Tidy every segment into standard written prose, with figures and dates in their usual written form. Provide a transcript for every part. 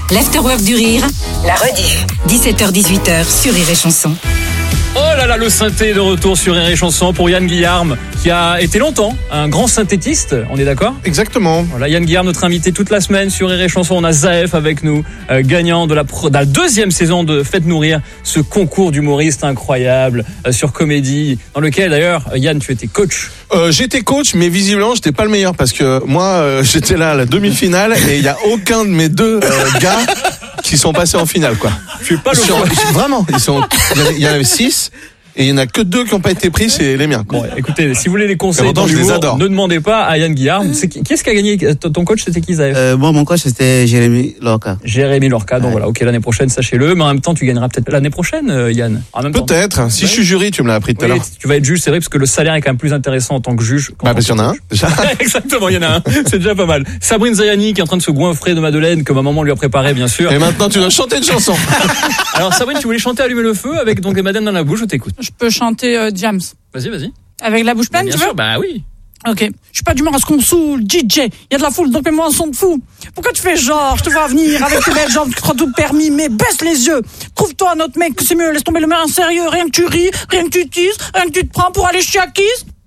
L'Afterwork du Rire, la rediff. 17h-18h sur Rire et Chanson. Oh là là, le synthé de retour sur Rire et Chanson pour Yann Guillarme, qui a été longtemps un grand synthétiste, on est d'accord ? Exactement. Voilà, Yann Guillarme, notre invité toute la semaine sur Rire et Chanson. On a Zaef avec nous, gagnant de la deuxième saison de Faites-nous rire, ce concours d'humoristes incroyable sur Comédie, dans lequel d'ailleurs, Yann, tu étais coach. J'étais coach, mais visiblement, j'étais pas le meilleur parce que moi, j'étais là à la demi-finale et il y a aucun de mes deux gars qui sont passés en finale, quoi. Tu es pas le Vraiment, il y en avait 6. Et il n'y en a que 2 qui n'ont pas été pris, c'est les miens. Bon, écoutez, si vous voulez des conseils dans je les l'humour, adore. ne demandez pas à Yann Guillarme. Qui est-ce qui a gagné ? Ton coach, c'était qui, Zaef ? Bon, mon coach, c'était Jérémy Lorca. Jérémy Lorca, donc voilà, ok, l'année prochaine, sachez-le. Mais en même temps, tu gagneras peut-être l'année prochaine, Yann. En même Peut-être, temps. si je suis jury, tu me l'as appris tout à l'heure. Tu vas être juge, c'est vrai, parce que le salaire est quand même plus intéressant en tant que juge. Parce qu'il y en a un, déjà. Exactement, il y en a un. C'est déjà pas mal. Sabrine Zayani, qui est en train de se goinfrer de madeleine, que ma maman lui a préparé, bien sûr. Et maintenant, tu dois chanter une chanson. Alors, Sabrine, tu voulais chanter Allumer le feu avec donc des madeleines dans la bouche, je t'écoute. Je peux chanter Diams. Vas-y. Avec la bouche pleine, Bien tu sûr, veux? bah oui. Ok. Je suis pas d'humeur à ce qu'on me saoule. DJ, il y a de la foule, donc mets-moi un son de fou. Pourquoi tu fais genre, je te vois venir avec tes belles jambes, tu crois tout permis, mais baisse les yeux. Trouve-toi un autre mec que c'est mieux, laisse tomber le mien sérieux. Rien que tu ris, rien que tu teases, rien que tu te prends pour aller chez Akis.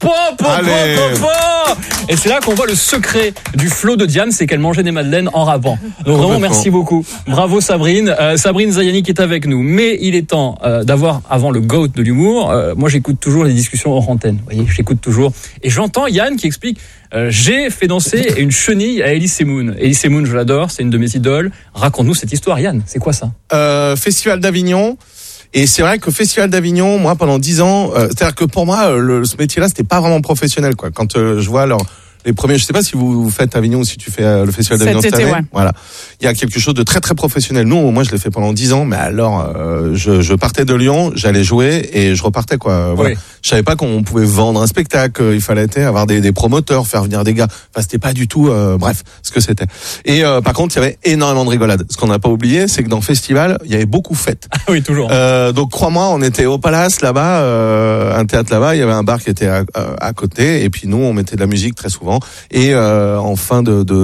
Et c'est là qu'on voit le secret du flow de Diane, c'est qu'elle mangeait des madeleines en rappant. Donc vraiment, merci beaucoup. Bravo Sabrine. Sabrine Zayani qui est avec nous. Mais il est temps d'avoir, avant le GOAT de l'humour, moi j'écoute toujours les discussions hors antenne. Vous voyez, j'écoute toujours. Et j'entends Yann qui explique, j'ai fait danser une chenille à Elie Semoun. Elie Semoun, je l'adore, c'est une de mes idoles. Raconte-nous cette histoire, Yann. C'est quoi ça ? Festival d'Avignon. Et c'est vrai que Festival d'Avignon, moi, pendant 10 ans, c'est-à-dire que pour moi, ce métier-là, c'était pas vraiment professionnel, quoi. Quand je vois les premiers, je sais pas si vous faites Avignon ou si tu fais le Festival d'Avignon cette année. Ouais. Voilà. Il y a quelque chose de très très professionnel. Nous, moi, je l'ai fait pendant 10 ans, mais alors, je partais de Lyon, j'allais jouer et je repartais, quoi. Voilà. Oui. Je savais pas qu'on pouvait vendre un spectacle, il fallait avoir des promoteurs, faire venir des gars. Enfin, c'était pas du tout, bref, ce que c'était. Et par contre, il y avait énormément de rigolades. Ce qu'on n'a pas oublié, c'est que dans le festival, il y avait beaucoup de fêtes. Ah oui, toujours. Donc crois-moi, on était au Palace là-bas, un théâtre là-bas, il y avait un bar qui était à côté, et puis nous, on mettait de la musique très souvent. Et en fin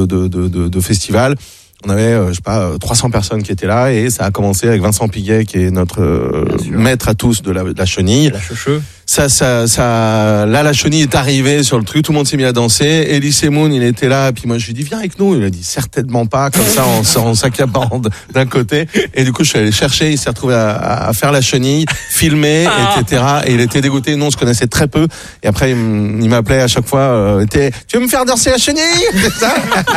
de festival, on avait, 300 personnes qui étaient là, et ça a commencé avec Vincent Piguet, qui est notre maître à tous de la chenille. La cheveux. Là, la chenille est arrivée sur le truc, tout le monde s'est mis à danser. Elie Semoun, il était là, puis moi je lui ai dit viens avec nous. Il a dit certainement pas, comme ça en s'accaparant d'un côté. Et du coup, je suis allé chercher, il s'est retrouvé à faire la chenille, filmer, etc. Et il était dégoûté. Nous, on se connaissait très peu. Et après, il m'appelait à chaque fois. Tu veux me faire danser la chenille? C'est ça.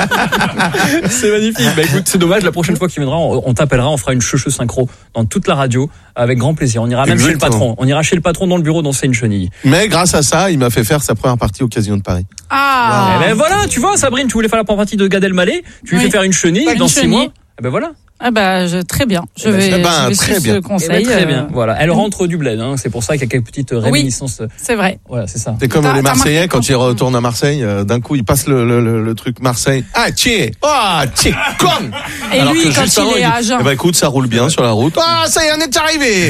C'est magnifique. Bah écoute, c'est dommage. La prochaine fois qu'il viendra, on t'appellera, on fera une cheveux synchro dans toute la radio avec grand plaisir. On ira même chez le patron. On ira chez le patron dans le bureau danser une chenille. Mais grâce à ça, il m'a fait faire sa première partie au Casino de Paris. Ah. Eh ben voilà, tu vois, Sabrine, tu voulais faire la première partie de Gad Elmaleh, tu lui fais faire une chenille dans 6 mois. Eh ben voilà. Ah bah très bien. Je vais très suivre bien. ce conseil. Très bien. Voilà, elle rentre du bled, hein. C'est pour ça qu'il y a quelques petites réminiscences. C'est vrai. Voilà, c'est ça. C'est comme les Marseillais quand ils retournent à Marseille, d'un coup ils passent le truc Marseille. Ah tiens, con. Et alors lui, que quand juste avant, il est à Agen. eh ben écoute, ça roule bien sur la route. Ah ça y est, on est arrivé.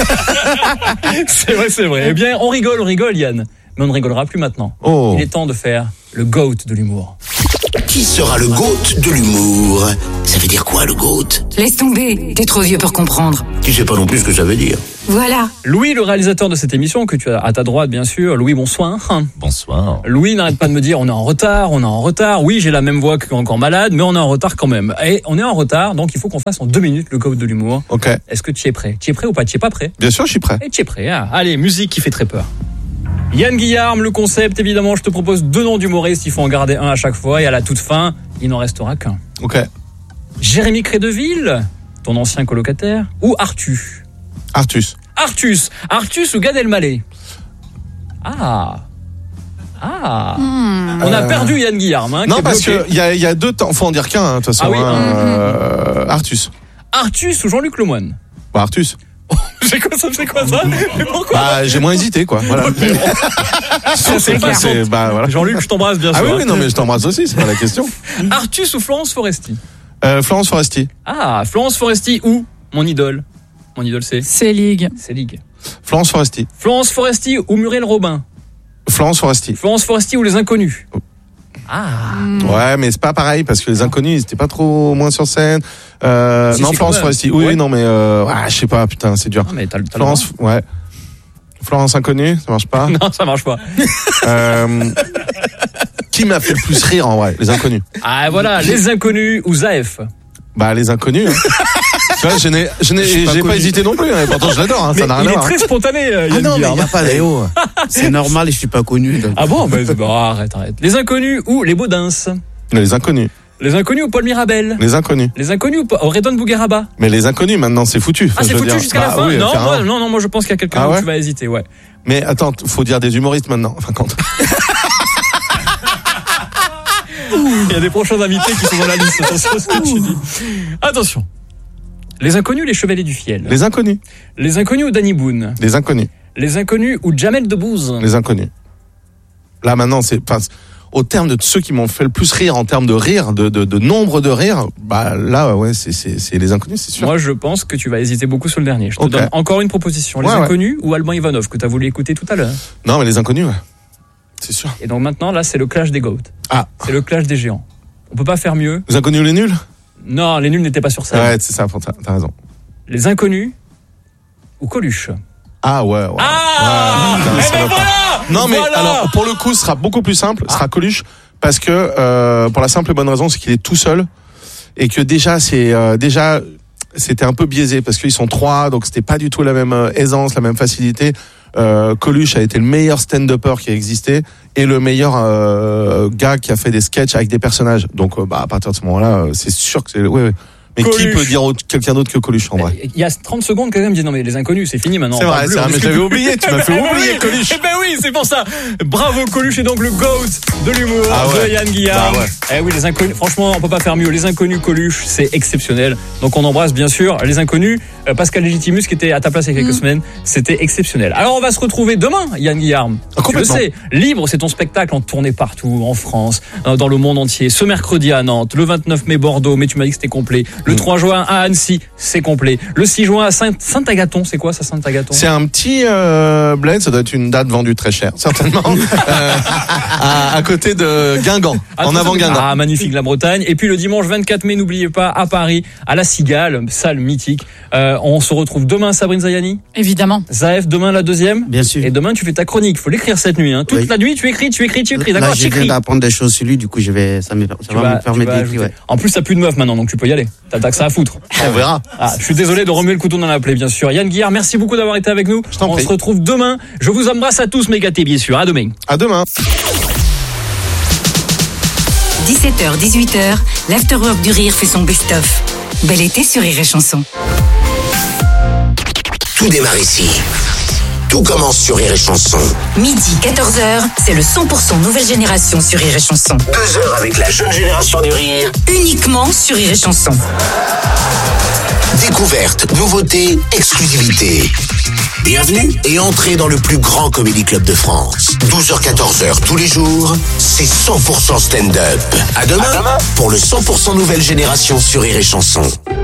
C'est vrai. Eh bien, on rigole, Yann. Mais on ne rigolera plus maintenant. Oh. Il est temps de faire le GOAT de l'humour. Qui sera le GOAT de l'humour? Ça veut dire quoi, le GOAT? Laisse tomber, t'es trop vieux pour comprendre. Tu sais pas non plus ce que ça veut dire. Voilà. Louis, le réalisateur de cette émission, que tu as à ta droite, bien sûr. Louis, bonsoir. Bonsoir. Louis n'arrête pas de me dire, on est en retard. Oui, j'ai la même voix qu'encore malade, mais on est en retard quand même. Et on est en retard, donc il faut qu'on fasse en 2 minutes le GOAT de l'humour. Ok. Est-ce que tu es prêt? Tu es prêt ou pas? Tu es pas prêt? Bien sûr, je suis prêt. Et tu es prêt, hein. Allez, musique qui fait très peur. Yann Guillarme, le concept, évidemment, je te propose 2 noms d'humoristes, il faut en garder un à chaque fois, et à la toute fin, il n'en restera qu'un. Ok. Jérémy Crédeville, ton ancien colocataire, ou Artus ou Gad Elmaleh? On a perdu Yann Guillarme. Hein, non, parce qu'il y a 2 temps, faut en dire qu'un, de toute façon. Ah oui, Artus ou Jean-Luc Lemoyne? Bah, Artus. C'est quoi ça? Mais pourquoi? Bah, j'ai moins hésité, quoi. Voilà. C'est voilà. Jean-Luc, je t'embrasse bien sûr. Ah oui, non, mais je t'embrasse aussi, c'est pas la question. Artus ou Florence Foresti? Florence Foresti. Florence Foresti ou mon idole? Mon idole, c'est Ligue. Florence Foresti. Florence Foresti ou Muriel Robin? Florence Foresti. Florence Foresti ou Les Inconnus? Ouais, mais c'est pas pareil parce que Les Inconnus, ils étaient pas trop moins sur scène. Non, Florence Foresti. Oui, Ouais. non, mais je sais pas, putain, c'est dur. Ah, mais t'as le Florence, ouais. Florence Inconnue, ça marche pas. Non, ça marche pas. Qui m'a fait le plus rire en vrai? Les Inconnus. Ah voilà, les Inconnus ou Zaef. Bah les Inconnus. Hein. Tu vois, j'ai pas hésité non plus. Hein. Pourtant, je l'adore. Hein, ça n'a rien Il à est voir. très spontané, Yann Ah non, mais Guillard. il n'y a pas d'Aéo. C'est normal et je suis pas connu. Donc. Ah bon, arrête. Les Inconnus ou les Baudins. Les Inconnus. Les Inconnus ou Paul Mirabel. Les Inconnus. Les Inconnus ou Redon Bougueraba. Mais les Inconnus, maintenant, c'est foutu. Enfin, Ah, c'est je veux foutu dire, jusqu'à la fin. oui, Non, moi je pense qu'il y a quelqu'un Ah où ouais tu vas hésiter, ouais. Mais attends, faut dire des humoristes maintenant. Enfin, quand. Il y a des prochains invités qui sont dans la liste. Attention à ce que tu dis. Attention. Les Inconnus, les Chevaliers du Fiel. Les Inconnus. Les Inconnus ou Danny Boone. Les Inconnus. Les Inconnus ou Jamel Debbouze. Les Inconnus. Là, maintenant, au terme de ceux qui m'ont fait le plus rire, en termes de rire, de nombre de rires, bah là, ouais, c'est les Inconnus, c'est sûr. Moi, je pense que tu vas hésiter beaucoup sur le dernier. Je te Ok. donne encore une proposition. Les Ouais, Inconnus ou Alban Ivanov, que tu as voulu écouter tout à l'heure. Non, mais les Inconnus, ouais. C'est sûr. Et donc maintenant, là, c'est le clash des GOAT. Ah. C'est le clash des géants. On peut pas faire mieux. Les Inconnus ou les nuls? Non, les nuls n'étaient pas sur scène. Ouais, c'est ça, t'as raison. Les Inconnus ou Coluche. Ah ouais. Ouais. Ah Ouais, putain, Eh ça ben va pas. voilà. Non, mais Voilà. alors, pour le coup, ce sera beaucoup plus simple. Ce sera Coluche. Parce que, pour la simple et bonne raison, c'est qu'il est tout seul. Et que déjà, c'était un peu biaisé. Parce qu'ils sont trois, donc c'était pas du tout la même aisance, la même facilité. Coluche a été le meilleur stand-upper qui a existé et le meilleur gars qui a fait des sketchs avec des personnages. Donc, à partir de ce moment-là, c'est sûr que c'est... Ouais. Mais Coluche. qui peut dire quelqu'un d'autre que Coluche, en vrai? Il y a 30 secondes, quelqu'un me dit non, mais les Inconnus, c'est fini maintenant. C'est on vrai, parle plus, c'est on vrai, mais discute j'avais plus. oublié, tu m'as fait Eh ben oublier oui, Coluche. Eh ben oui, c'est pour ça. Bravo Coluche est donc le GOAT de l'humour de Yann Guillard. Bah ouais. Eh oui, les Inconnus, franchement, on peut pas faire mieux. Les Inconnus Coluche, c'est exceptionnel. Donc on embrasse bien sûr les Inconnus. Pascal Légitimus qui était à ta place il y a quelques semaines, c'était exceptionnel. Alors on va se retrouver demain, Yann Guillard. Tu le complètement. sais, Libre, c'est ton spectacle en tournée partout, en France, dans le monde entier. Ce mercredi à Nantes, le 29 mai Bordeaux, mais tu m'as dit que c'était complet. Le 3 juin à Annecy, c'est complet. Le 6 juin à Saint-Agathon, c'est quoi ça, Saint-Agathon? C'est un petit bled, ça doit être une date vendue très cher, certainement, à côté de Guingamp, en avant Guingamp. Ah, magnifique la Bretagne. Et puis le dimanche 24 mai, n'oubliez pas, à Paris, à la Cigale, salle mythique. On se retrouve demain, Sabrine Zayani. Évidemment. Zaef, demain la deuxième. Bien sûr. Et demain, tu fais ta chronique. Faut l'écrire cette nuit, hein. Toute Oui. la nuit, tu écris. Là, D'accord, je tu viens écris. d'apprendre des choses sur lui, du coup, ça va me permettre d'écrire. Ouais. En plus, t'as plus de meuf maintenant, donc tu peux y aller. T'as que ça à foutre. On verra. Ah, je suis désolé de remuer le couteau dans la plaie, bien sûr. Yann Guillard, merci beaucoup d'avoir été avec nous. Je t'en On prie. se retrouve demain. Je vous embrasse à tous, mes gâtés, bien sûr. À demain. À demain. 17h, 18h, l'Afterwork du Rire fait son best-of. Bel été sur Rire et Chanson. Tout démarre ici. Tout commence sur Rire et Chanson. Midi, 14h, c'est le 100% nouvelle génération sur Rire et Chanson. 2 heures avec la jeune génération du rire. Uniquement sur Rire et Chanson. Découverte, nouveauté, exclusivité. Bienvenue et entrez dans le plus grand comédie club de France. 12h-14h tous les jours, c'est 100% stand-up. À demain pour le 100% nouvelle génération sur Rire et Chanson.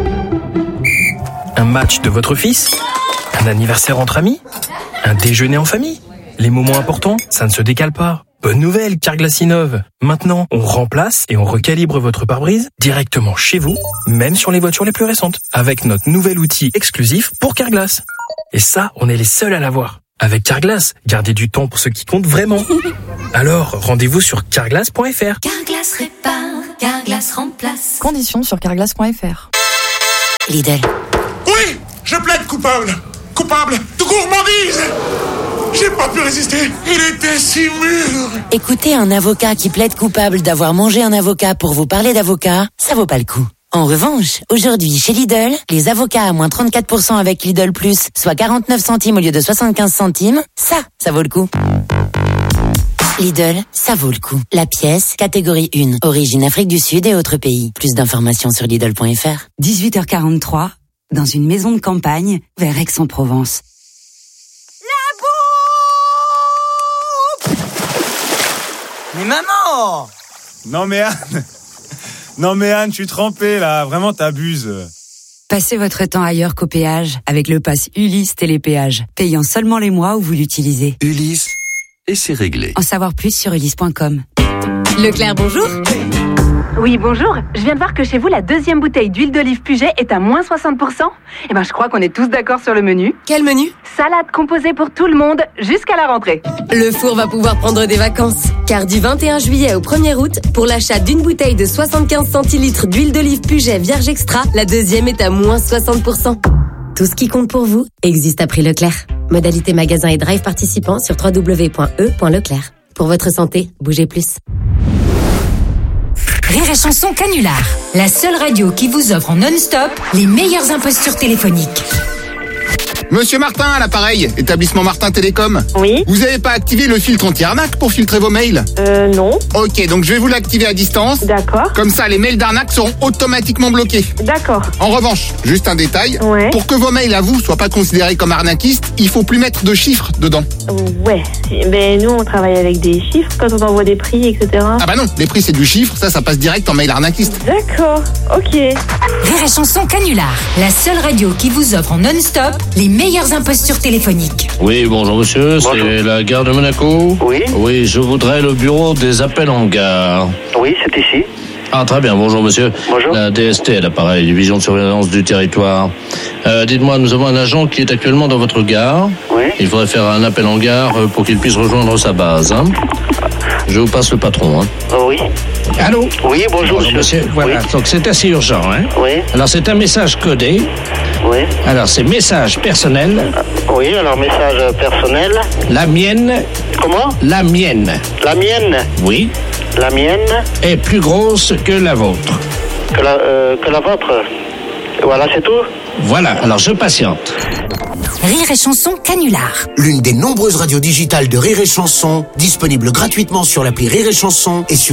Un match de votre fils? Un anniversaire entre amis? Un déjeuner en famille? Les moments importants, ça ne se décale pas. Bonne nouvelle, Carglass innove. Maintenant, on remplace et on recalibre votre pare-brise directement chez vous, même sur les voitures les plus récentes, avec notre nouvel outil exclusif pour Carglass. Et ça, on est les seuls à l'avoir. Avec Carglass, gardez du temps pour ce qui compte vraiment. Alors, rendez-vous sur carglass.fr. Carglass répare, Carglass remplace. Conditions sur carglass.fr. Lidl. Oui, je plaide coupable. Coupable de gourmandise. J'ai pas pu résister. Il était si mûr. Écoutez un avocat qui plaide coupable d'avoir mangé un avocat pour vous parler d'avocat, ça vaut pas le coup. En revanche, aujourd'hui, chez Lidl, les avocats à moins 34% avec Lidl Plus, soit 49 centimes au lieu de 75 centimes, ça vaut le coup. Lidl, ça vaut le coup. La pièce, catégorie 1, origine Afrique du Sud et autres pays. Plus d'informations sur Lidl.fr. 18h43, dans une maison de campagne, vers Aix-en-Provence. Mais maman! Non mais Anne, je suis trempé là, vraiment t'abuses. Passez votre temps ailleurs qu'au péage avec le pass Ulysse Télépéage, payant seulement les mois où vous l'utilisez. Ulysse, et c'est réglé. En savoir plus sur ulysse.com. Leclerc, bonjour. Oui, bonjour. Je viens de voir que chez vous, la deuxième bouteille d'huile d'olive Puget est à moins 60%. Eh ben, je crois qu'on est tous d'accord sur le menu. Quel menu? Salade composée pour tout le monde jusqu'à la rentrée. Le four va pouvoir prendre des vacances. Car du 21 juillet au 1er août, pour l'achat d'une bouteille de 75 centilitres d'huile d'olive Puget Vierge Extra, la deuxième est à moins 60%. Tout ce qui compte pour vous existe à prix Leclerc. Modalité magasin et drive participants sur www.e.leclerc. Pour votre santé, bougez plus. Rire et Chanson Canular, la seule radio qui vous offre en non-stop les meilleures impostures téléphoniques. Monsieur Martin à l'appareil, établissement Martin Télécom. Oui. Vous n'avez pas activé le filtre anti-arnaque pour filtrer vos mails? Non. Ok, donc je vais vous l'activer à distance. D'accord. Comme ça, les mails d'arnaque seront automatiquement bloqués. D'accord. En revanche, juste un détail. Ouais. Pour que vos mails à vous soient pas considérés comme arnaquistes, il faut plus mettre de chiffres dedans. Ouais. Mais nous, on travaille avec des chiffres quand on envoie des prix, etc. Ah bah non, les prix c'est du chiffre, ça passe direct en mail arnaquiste. D'accord. Ok. Rire et Chanson Canular, la seule radio qui vous offre en non-stop les meilleures impostures téléphoniques. Oui, bonjour monsieur, c'est la gare de Monaco. Oui. Oui, je voudrais le bureau des appels en gare. Oui, c'est ici. Ah, très bien, bonjour monsieur. Bonjour. La DST à l'appareil, division de surveillance du territoire. Dites-moi, nous avons un agent qui est actuellement dans votre gare. Oui. Il faudrait faire un appel en gare pour qu'il puisse rejoindre sa base. Hein. Je vous passe le patron. Hein. Oui. Allô? Oui, bonjour monsieur. Voilà, oui. donc c'est assez urgent. Hein. Oui. Alors c'est un message codé. Oui. Alors c'est message personnel. Oui, alors message personnel. La mienne. Comment? La mienne. La mienne? Oui. La mienne? Est plus grosse que la vôtre. Que la vôtre? Voilà, c'est tout? Voilà, alors je patiente. Rire et Chanson Canular. L'une des nombreuses radios digitales de Rire et Chanson, disponible gratuitement sur l'appli Rire et Chanson et sur